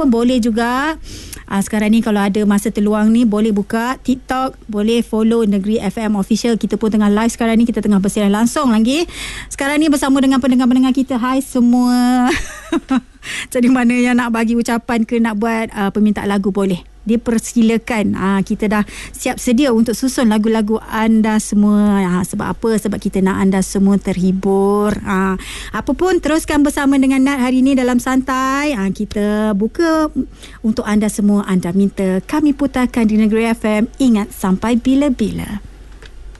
ataupun boleh juga sekarang ni kalau ada masa terluang ni, boleh buka TikTok, boleh follow Negeri FM Official. Kita pun tengah live sekarang ni, kita tengah bersiaran langsung lagi sekarang ni bersama dengan pendengar-pendengar kita. Hai semua. Jadi mana yang nak bagi ucapan ke nak buat permintaan lagu, boleh dipersilakan. Kita dah siap sedia untuk susun lagu-lagu anda semua. Sebab apa? Sebab kita nak anda semua terhibur. Apa pun, teruskan bersama dengan Nat hari ini dalam Santai. Kita buka untuk anda semua. Anda minta, kami putarkan di Negeri FM. Ingat, sampai bila-bila.